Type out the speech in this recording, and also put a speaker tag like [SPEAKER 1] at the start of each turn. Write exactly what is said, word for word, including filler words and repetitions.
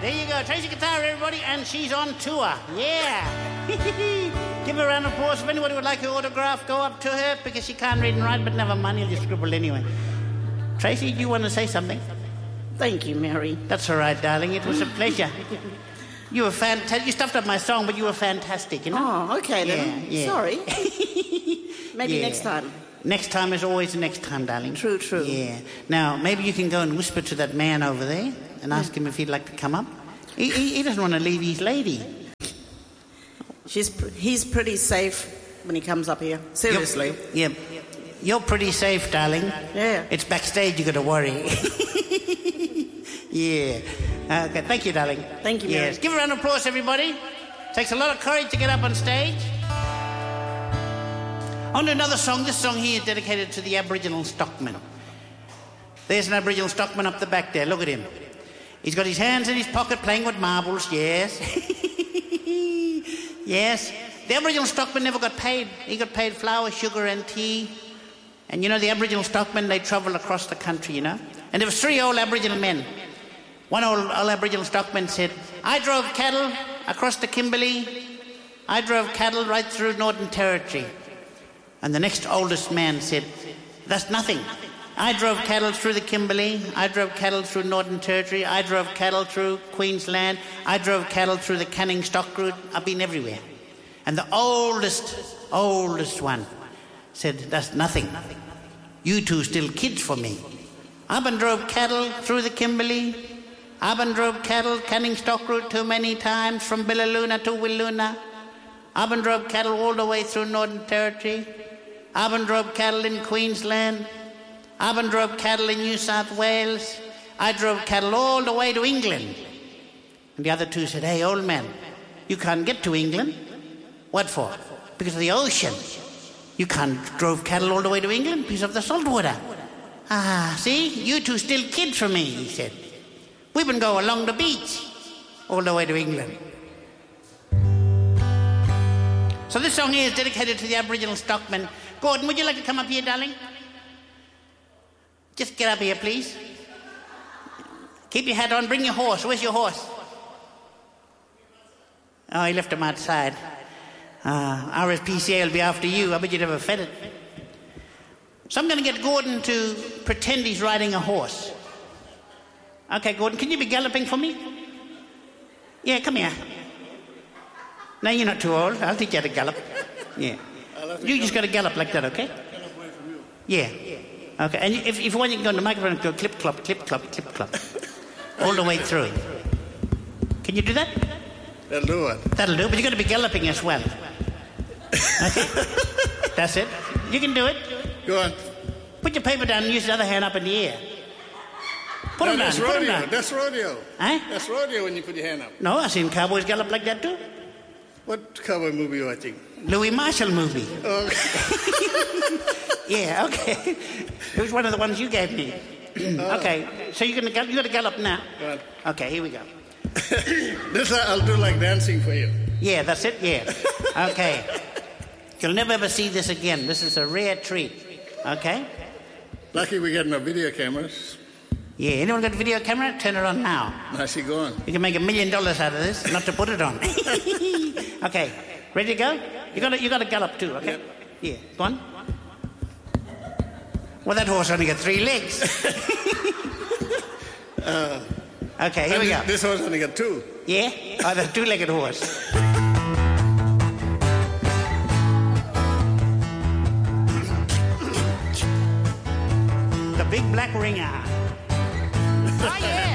[SPEAKER 1] There you go. Tracy Guitar, everybody, and she's on tour. Yeah. Give her a round of applause. If anybody would like her autograph, go up to her because she can't read and write, but never mind, you'll just scribble anyway. Tracy, do you want to say something?
[SPEAKER 2] Thank you, Mary.
[SPEAKER 1] That's all right, darling. It was a pleasure. You were fantastic. You stuffed up my song, but you were fantastic, you know?
[SPEAKER 2] Oh, okay then.
[SPEAKER 1] Yeah, yeah.
[SPEAKER 2] Sorry. Maybe
[SPEAKER 1] Yeah.
[SPEAKER 2] next time.
[SPEAKER 1] Next time is always the next time, darling.
[SPEAKER 2] True, true.
[SPEAKER 1] Yeah. Now, maybe you can go and whisper to that man over there and ask him if he'd like to come up. He, he, he doesn't want to leave his lady.
[SPEAKER 2] She's pr- he's pretty safe when he comes up here. Seriously.
[SPEAKER 1] You're, yeah. You're pretty safe, darling.
[SPEAKER 2] Yeah.
[SPEAKER 1] It's backstage you got to worry. Yeah. Okay, thank you, darling.
[SPEAKER 2] Thank you, Mary.
[SPEAKER 1] Yes. Give a round of applause, everybody. Takes a lot of courage to get up on stage. On to another song. This song here is dedicated to the Aboriginal stockman. There's an Aboriginal stockman up the back there. Look at him. He's got his hands in his pocket playing with marbles, yes. Yes. The Aboriginal stockman never got paid. He got paid flour, sugar and tea. And you know, the Aboriginal stockmen, they travel across the country, you know. And there was three old Aboriginal men. One old, old Aboriginal stockman said, I drove cattle across the Kimberley. I drove cattle right through Northern Territory. And the next oldest man said, that's nothing. I drove cattle through the Kimberley. I drove cattle through Northern Territory. I drove cattle through Queensland. I drove cattle through the Canning stock route. I've been everywhere. And the oldest, oldest one said, that's nothing. You two still kids for me. I've been drove cattle through the Kimberley. I've been drove cattle Canning stock route too many times from Billaloona to Willoona. I've been drove cattle all the way through Northern Territory. I've been drove cattle in Queensland. I've been drove cattle in New South Wales. I drove cattle all the way to England. And the other two said, hey, old man, you can't get to England. What for? Because of the ocean. You can't drove cattle all the way to England because of the salt water. Ah, see, you two still kids for me, he said. We've been going along the beach all the way to England. So this song here is dedicated to the Aboriginal stockman. Gordon, would you like to come up here, darling? Just get up here, please. Keep your hat on. Bring your horse. Where's your horse? Oh, he left him outside. Uh, R S P C A will be after you. I bet you'd never fed it. So I'm going to get Gordon to pretend he's riding a horse. Okay, Gordon, can you be galloping for me? Yeah, come here. No, you're not too old. I'll teach you how to gallop. Yeah. You just got to gallop like that, okay? Yeah. Okay, and if, if you want, you can go on the microphone and go clip, clop, clip, clop, clip, clop. All the way through. Can you do that?
[SPEAKER 3] That'll do it.
[SPEAKER 1] That'll do, but you've got to be galloping as well. Okay? That's it. You can do it.
[SPEAKER 3] Go on.
[SPEAKER 1] Put your paper down and use the other hand up in the air. Put
[SPEAKER 3] No,
[SPEAKER 1] them down,
[SPEAKER 3] that's
[SPEAKER 1] put them
[SPEAKER 3] rodeo.
[SPEAKER 1] down.
[SPEAKER 3] That's rodeo.
[SPEAKER 1] Huh?
[SPEAKER 3] That's rodeo when you put your hand up.
[SPEAKER 1] No, I've seen cowboys gallop like that too.
[SPEAKER 3] What cowboy movie are you watching?
[SPEAKER 1] Louis Marshall movie.
[SPEAKER 3] Oh,
[SPEAKER 1] Yeah, okay. It was one of the ones you gave me. Okay, so you're gonna you got to gallop now.
[SPEAKER 3] go on.
[SPEAKER 1] Okay, here we go.
[SPEAKER 3] This I'll do like dancing for you.
[SPEAKER 1] Yeah, that's it. Yeah. Okay. You'll never ever see this again. This is a rare treat. Okay.
[SPEAKER 3] Lucky we got no video cameras.
[SPEAKER 1] Yeah. Anyone got a video camera? Turn it on now.
[SPEAKER 3] Nicely going.
[SPEAKER 1] You can make a million dollars out of this, not to put it on. Okay. Ready to go? You got to you got to gallop too. Okay.
[SPEAKER 3] Yep.
[SPEAKER 1] Yeah. Go on. Well, that horse only got three legs.
[SPEAKER 3] uh,
[SPEAKER 1] okay, here we go.
[SPEAKER 3] This horse only got two.
[SPEAKER 1] Yeah? Oh, the two-legged horse. The big black ringer. Oh, yeah!